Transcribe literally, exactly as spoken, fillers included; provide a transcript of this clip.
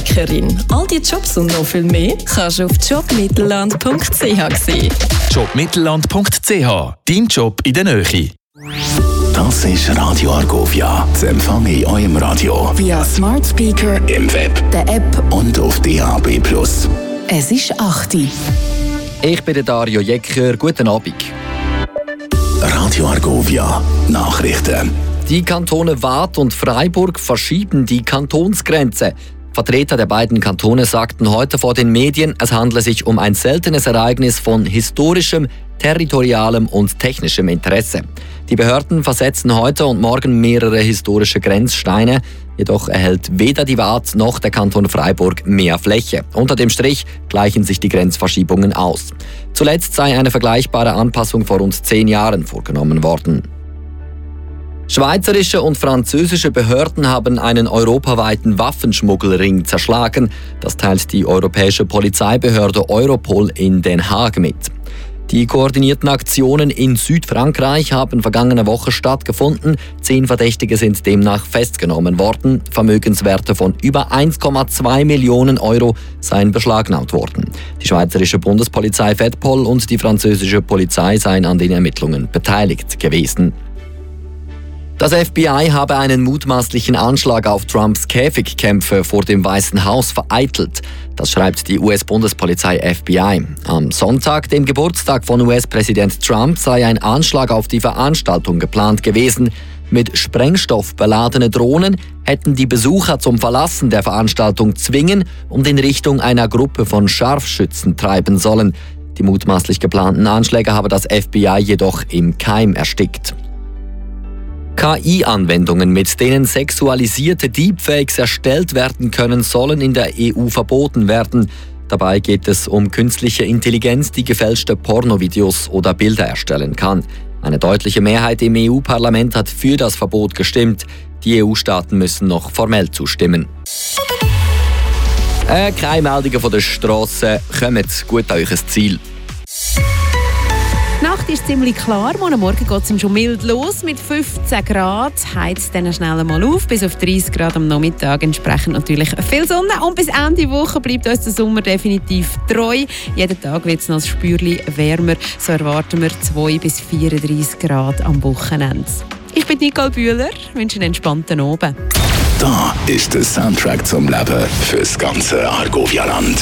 Bäckerin. All die Jobs und noch viel mehr kannst du auf jobmittelland punkt c h sehen. jobmittelland punkt c h, dein Job in der Nähe. Das ist Radio Argovia. Das empfange ich auch im Radio. Via Smart Speaker, im Web, der App und auf D A B plus. Es ist acht Uhr. Ich bin der Dario Jecker. Guten Abend. Radio Argovia. Nachrichten. Die Kantone Waadt und Freiburg verschieben die Kantonsgrenze. Vertreter der beiden Kantone sagten heute vor den Medien, es handle sich um ein seltenes Ereignis von historischem, territorialem und technischem Interesse. Die Behörden versetzen heute und morgen mehrere historische Grenzsteine. Jedoch erhält weder die Waadt noch der Kanton Freiburg mehr Fläche. Unter dem Strich gleichen sich die Grenzverschiebungen aus. Zuletzt sei eine vergleichbare Anpassung vor rund zehn Jahren vorgenommen worden. Schweizerische und französische Behörden haben einen europaweiten Waffenschmuggelring zerschlagen. Das teilt die europäische Polizeibehörde Europol in Den Haag mit. Die koordinierten Aktionen in Südfrankreich haben vergangene Woche stattgefunden. Zehn Verdächtige sind demnach festgenommen worden. Vermögenswerte von über eins Komma zwei Millionen Euro seien beschlagnahmt worden. Die schweizerische Bundespolizei Fedpol und die französische Polizei seien an den Ermittlungen beteiligt gewesen. Das F B I habe einen mutmaßlichen Anschlag auf Trumps Käfigkämpfe vor dem Weißen Haus vereitelt. Das schreibt die U S-Bundespolizei F B I. Am Sonntag, dem Geburtstag von U S-Präsident Trump, sei ein Anschlag auf die Veranstaltung geplant gewesen. Mit Sprengstoff beladene Drohnen hätten die Besucher zum Verlassen der Veranstaltung zwingen und in Richtung einer Gruppe von Scharfschützen treiben sollen. Die mutmaßlich geplanten Anschläge habe das F B I jedoch im Keim erstickt. K I-Anwendungen, mit denen sexualisierte Deepfakes erstellt werden können, sollen in der E U verboten werden. Dabei geht es um künstliche Intelligenz, die gefälschte Pornovideos oder Bilder erstellen kann. Eine deutliche Mehrheit im E U-Parlament hat für das Verbot gestimmt. Die E U-Staaten müssen noch formell zustimmen. Äh, keine Meldungen von der Strasse. Kommt gut an euch Ziel. Die Nacht ist ziemlich klar. Morgen Morgen geht es schon mild los. Mit fünfzehn Grad heizt es dann schnell einmal auf. Bis auf dreißig Grad am Nachmittag. Entsprechend natürlich viel Sonne. Und bis Ende Woche bleibt uns der Sommer definitiv treu. Jeden Tag wird es noch ein Spürchen wärmer. So erwarten wir zwei bis vierunddreißig Grad am Wochenende. Ich bin Nicole Bühler. Ich wünsche einen entspannten Abend. Da ist der Soundtrack zum Leben fürs ganze Argovia-Land.